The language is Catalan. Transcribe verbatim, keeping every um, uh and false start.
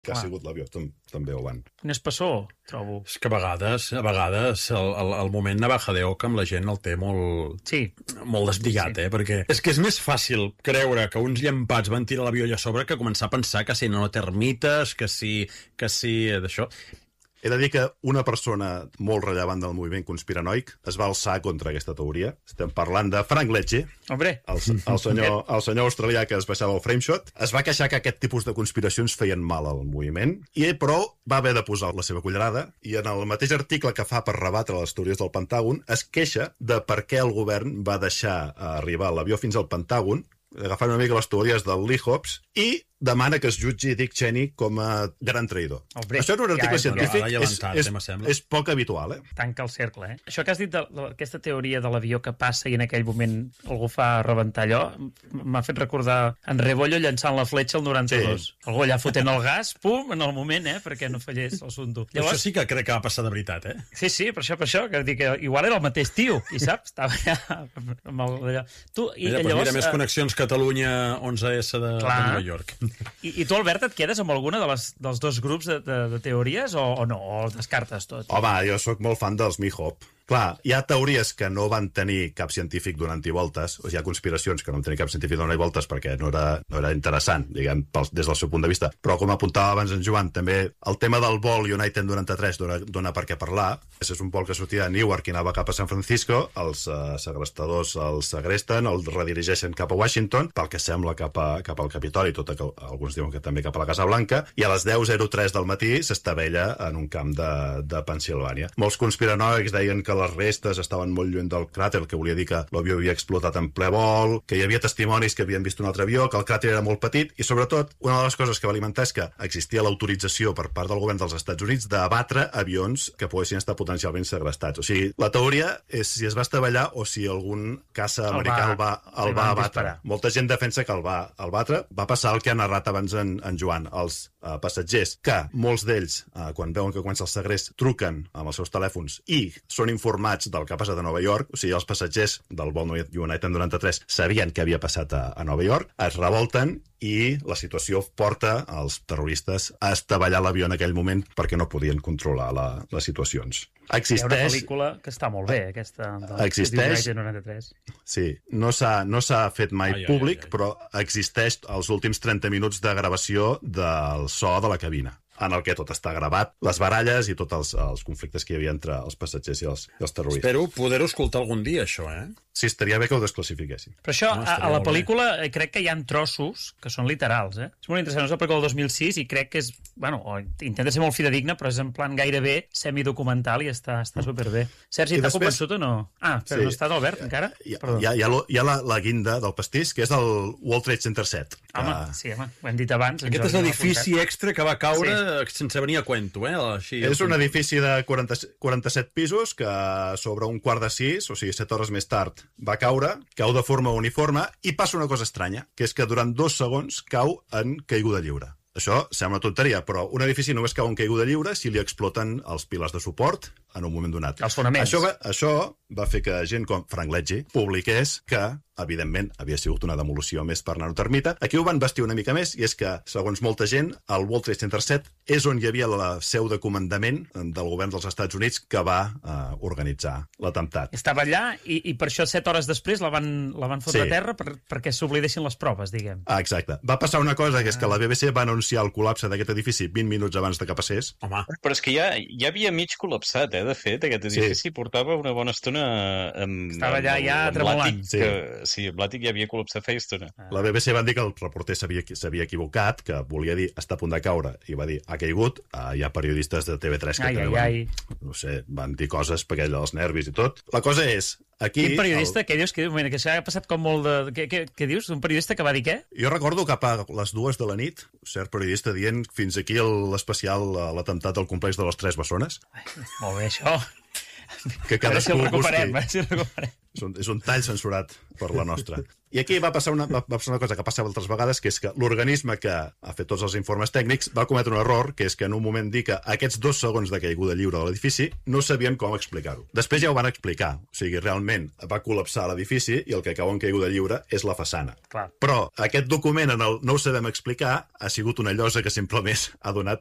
que ha sigut l'avió, també ho van. Un espessor, trobo. És que a vegades, a vegades el, el, el moment navajadeo que amb la gent el té molt, sí. molt desdigat, sí. eh? Perquè és que és més fàcil creure que uns llampats van tirar l'avió allà a sobre que començar a pensar que si no termites, que si, que si d'això... He de dir que una persona molt rellevant del moviment conspiranoic es va alçar contra aquesta teoria. Estem parlant de Frank Lecce, el, el, senyor, el senyor australià que es baixava el frameshot. Es va queixar que aquest tipus de conspiracions feien mal al moviment, i però va haver de posar la seva cullerada, i en el mateix article que fa per rebatre les teories del Pentàgon es queixa de per què el govern va deixar arribar l'avió fins al Pentàgon, agafant una mica les teories del Lee Hobbs, i demana que es jutgi Dick Cheney com a gran traïdor. Obre, Això en un article ja científic és, és, eh, és poc habitual, eh? Tanca el cercle, eh? Això que has dit, de, de, aquesta teoria de l'avió que passa i en aquell moment algú fa rebentar allò, m'ha fet recordar en Rebollo llançant la fletxa al noranta-dos. Sí. Algú allà fotent el gas, pum, en el moment, eh? Perquè no fallés l'assumpte. Llavors... Això sí que crec que va passar de veritat, eh? Sí, sí, per això, per això, que, que igual era el mateix tio, i saps? Estava allà amb el... Allà. Tu, i, mira, llavors, mira, més uh... connexions Catalunya onze essa de, de Nova York. I, I tu, Albert, et quedes amb alguna de les, dels dos grups de, de, de teories o, o no? O els descartes tot? Home, jo sóc molt fan dels Mihop. Clar, hi ha teories que no van tenir cap científic donant-hi voltes, o hi ha conspiracions que no van tenir cap científic donant-hi voltes perquè no era, no era interessant, diguem, des del seu punt de vista. Però, com apuntava abans en Joan, també el tema del vol United noranta-tres dona, dona per què parlar. Aquest és un vol que sortia de Newark i anava cap a San Francisco, els uh, segrestadors els segresten, el redirigeixen cap a Washington, pel que sembla cap, a, cap al Capitoli, tot que alguns diuen que també cap a la Casa Blanca, i a les deu zero tres del matí s'estavella en un camp de, de Pensilvània. Molts conspiranoics deien que les restes estaven molt lluny del cràter, el que volia dir que l'avió havia explotat en ple vol, que hi havia testimonis que havien vist un altre avió, que el cràter era molt petit, i sobretot, una de les coses que va alimentar és que existia l'autorització per part del govern dels Estats Units d'abatre avions que poguessin estar potencialment segrestats. O sigui, la teoria és si es va estavellar o si algun caça americà el va, el va abatre. Molta gent defensa que el va, el va abatre. Va passar el que ha narrat abans en, en Joan, els uh, passatgers, que molts d'ells, uh, quan veuen que comença el segrest, truquen amb els seus telèfons i són informats del que ha passat a Nova York. O sigui, els passatgers del vol United noranta-tres sabien què havia passat a, a Nova York, es revolten i la situació porta els terroristes a estavellar l'avió en aquell moment perquè no podien controlar la, les situacions. Existeix... Hi ha una pel·lícula que està molt bé, aquesta del existeix... United noranta-tres. Sí, no s'ha no s'ha fet mai ai, públic, ai, ai. però existeix els últims trenta minuts de gravació del so de la cabina, en el que tot està gravat, les baralles i tots els, els conflictes que hi havia entre els passatgers i els, i els terroristes. Espero poder-ho escoltar algun dia, això, eh? Sí, estaria bé que ho desclassifiquessin. Però això, No, a, a la molt pel·lícula, bé. crec que hi ha trossos que són literals, eh? És molt interessant, no és la pel·lícula del dos mil sis i crec que és, bueno, intenta ser molt fidedigna, però és en plan gairebé semidocumental i està, està superbé. Sergi, t'ha després... convençut o no? Ah, però sí. No està d'Albert, encara? Hi ha, hi ha, hi ha, hi ha la, la guinda del pastís, que és el World Trade Center set. Home, que... sí, home, ho hem dit abans. Aquest és l'edifici extra que va caure sí. sense venir a cuento, eh? Així, és un edifici de quaranta, quaranta-set pisos que sobre un quart de sis, o sigui, set hores més tard, va caure, cau de forma uniforme i passa una cosa estranya, que és que durant dos segons cau en caiguda lliure. Això sembla tonteria, però un edifici només cau en caiguda lliure si li exploten els pilars de suport en un moment donat. Els fonaments. Això va, això va fer que gent com Frank Lecce publiqués que, evidentment, havia sigut una demolició més per nanotermita. Aquí ho van vestir una mica més, i és que, segons molta gent, el World Trade Center set és on hi havia la seu de comandament del govern dels Estats Units que va eh, organitzar l'atemptat. Estava allà i, i per això set hores després la van, la van fotre Sí. a terra per, perquè s'oblidessin les proves, diguem. Ah, exacte. Va passar una cosa, que és que la B B C va anunciar el col·lapse d'aquest edifici vint minuts abans de que passés. Home. Però és que ja, ja havia mig col·lapsat, eh, de fet, aquest edifici Sí. portava una bona estona amb... Estava allà amb, ja amb tremolant. l'àtic, Sí. que, sí, amb l'àtic ja havia col·lapsat feia estona. La B B C van dir que el reporter s'havia s'havia equivocat, que volia dir està a punt de caure, i va dir ha caigut. Uh, hi ha periodistes de T V tres que Ai, també ai, van, no sé, van dir coses per aquell dels nervis i tot. La cosa és, aquí... Quin periodista? El... Què dius? Que, un moment, que s'ha passat com molt de... Què, què, què dius? Un periodista que va dir què? Jo recordo cap a les dues de la nit, cert periodista dient fins aquí l'especial, l'atemptat al complex de les Tres Bessones. Ai, molt bé, això. que A veure si cadascú el recuperem, busqui. eh? Si el recuperem. És un, és un tall censurat per la nostra. I aquí va passar una, va passar una cosa que passa altres vegades, que és que l'organisme que ha fet tots els informes tècnics va cometre un error, que és que en un moment dir que aquests dos segons de caiguda lliure de l'edifici no sabien com explicar-ho. Després ja ho van explicar. O sigui, realment va col·lapsar l'edifici i el que cau en caiguda lliure és la façana. Clar. Però aquest document en el no ho sabem explicar ha sigut una llosa que simplement ha donat